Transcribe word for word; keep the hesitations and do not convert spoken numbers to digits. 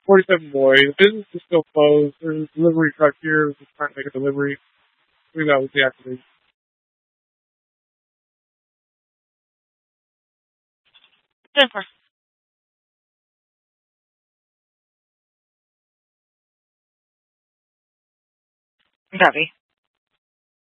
forty-seven boy. The business is still closed. There's a delivery truck here. We're just trying to make a delivery. I believe that was the activation. Jennifer. Copy.